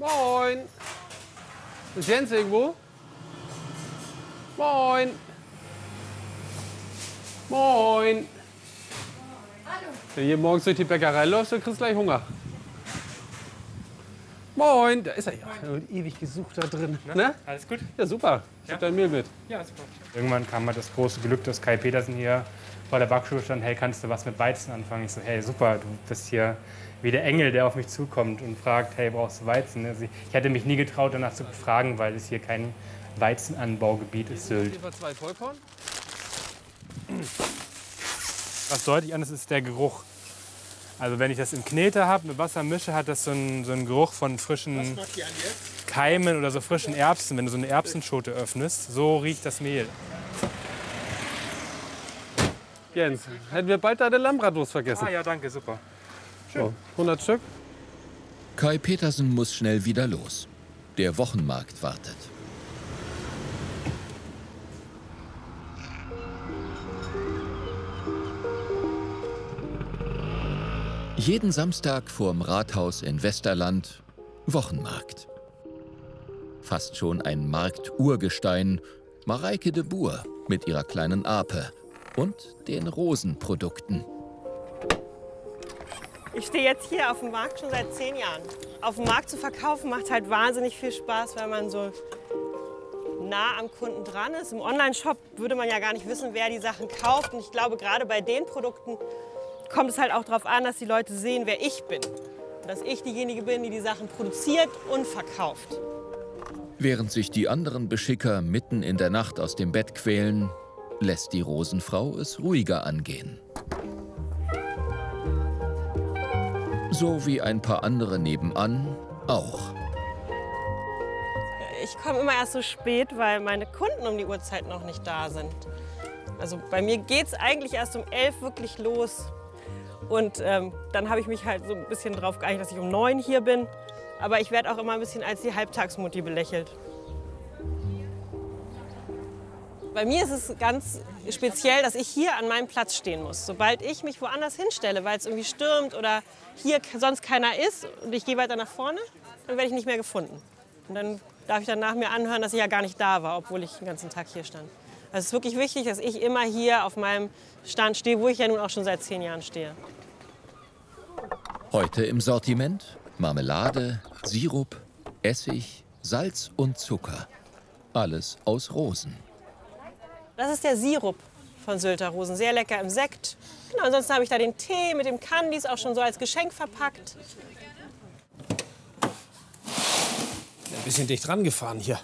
Moin. Ist Jens irgendwo? Moin. Moin. Hallo. Wenn du hier morgens durch die Bäckerei läufst, dann kriegst du gleich Hunger. Moin, da ist er ja. Ewig gesucht da drin. Ne? Alles gut? Ja, super. Ich hab dein Mehl mit. Ja, super. Irgendwann kam mal das große Glück, dass Kai Petersen hier vor der Backstube stand. Hey, kannst du was mit Weizen anfangen? Ich so, hey, super, du bist hier wie der Engel, der auf mich zukommt und fragt, hey, brauchst du Weizen? Also ich hätte mich nie getraut, danach zu fragen, weil es hier kein Weizenanbaugebiet ist, Sylt. Hier war 2 Vollkorn. Was deutlich anders ist der Geruch. Also wenn ich das im Kneter habe, mit Wasser mische, hat das so einen Geruch von frischen Keimen oder so frischen Erbsen, wenn du so eine Erbsenschote öffnest. So riecht das Mehl. Jens, hätten wir bald deine Lammbratwurst vergessen. Ah ja, danke, super. So, 100 Stück. Kai Petersen muss schnell wieder los. Der Wochenmarkt wartet. Jeden Samstag vorm Rathaus in Westerland Wochenmarkt. Fast schon ein Markturgestein, Mareike de Boer mit ihrer kleinen Ape und den Rosenprodukten. Ich stehe jetzt hier auf dem Markt schon seit 10 Jahren. Auf dem Markt zu verkaufen macht halt wahnsinnig viel Spaß, weil man so nah am Kunden dran ist. Im Onlineshop würde man ja gar nicht wissen, wer die Sachen kauft. Und ich glaube, gerade bei den Produkten kommt es halt auch darauf an, dass die Leute sehen, wer ich bin. Und dass ich diejenige bin, die die Sachen produziert und verkauft. Während sich die anderen Beschicker mitten in der Nacht aus dem Bett quälen, lässt die Rosenfrau es ruhiger angehen. So wie ein paar andere nebenan auch. Ich komme immer erst so spät, weil meine Kunden um die Uhrzeit noch nicht da sind. Also bei mir geht es eigentlich erst um 11 wirklich los. Und dann habe ich mich halt so ein bisschen drauf geeinigt, dass ich um 9 hier bin. Aber ich werde auch immer ein bisschen als die Halbtagsmutti belächelt. Bei mir ist es ganz speziell, dass ich hier an meinem Platz stehen muss. Sobald ich mich woanders hinstelle, weil es irgendwie stürmt oder hier sonst keiner ist und ich gehe weiter nach vorne, dann werde ich nicht mehr gefunden. Und dann darf ich dann nach mir anhören, dass ich ja gar nicht da war, obwohl ich den ganzen Tag hier stand. Also es ist wirklich wichtig, dass ich immer hier auf meinem Stand stehe, wo ich ja nun auch schon seit 10 Jahren stehe. Heute im Sortiment Marmelade, Sirup, Essig, Salz und Zucker. Alles aus Rosen. Das ist der Sirup von Sylter Rosen, sehr lecker im Sekt. Genau, ansonsten habe ich da den Tee mit dem Candies, auch schon so als Geschenk verpackt. Ein bisschen dicht rangefahren hier.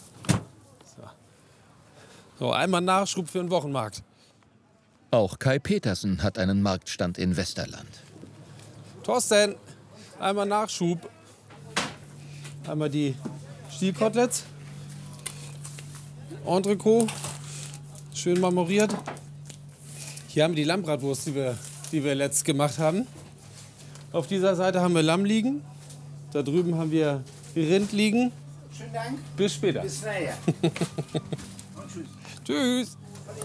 So, einmal Nachschub für den Wochenmarkt. Auch Kai Petersen hat einen Marktstand in Westerland. Thorsten, einmal Nachschub. Einmal die Stielkoteletts. Entrecot. Schön marmoriert. Hier haben wir die Lammbratwurst, die wir letzt gemacht haben. Auf dieser Seite haben wir Lamm liegen. Da drüben haben wir Rind liegen. Schönen Dank. Bis später. Bis nachher. Tschüss.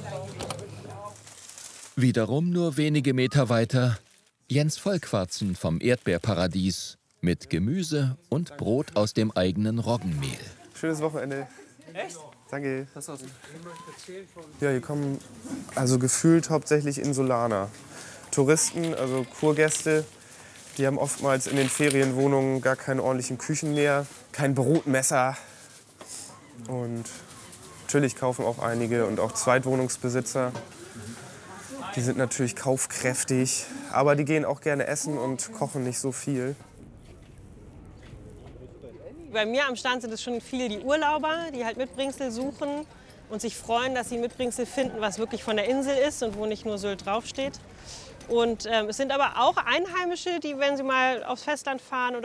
Wiederum nur wenige Meter weiter Jens Vollquarzen vom Erdbeerparadies mit Gemüse und Brot aus dem eigenen Roggenmehl. Schönes Wochenende. Echt? Danke. Ja, hier kommen also gefühlt hauptsächlich Insulaner. Touristen, also Kurgäste, die haben oftmals in den Ferienwohnungen gar keine ordentlichen Küchen mehr, kein Brotmesser. Und natürlich kaufen auch einige und auch Zweitwohnungsbesitzer. Die sind natürlich kaufkräftig, aber die gehen auch gerne essen und kochen nicht so viel. Bei mir am Stand sind es schon viele die Urlauber, die halt Mitbringsel suchen und sich freuen, dass sie Mitbringsel finden, was wirklich von der Insel ist und wo nicht nur Sylt draufsteht. Und es sind aber auch Einheimische, die, wenn sie mal aufs Festland fahren oder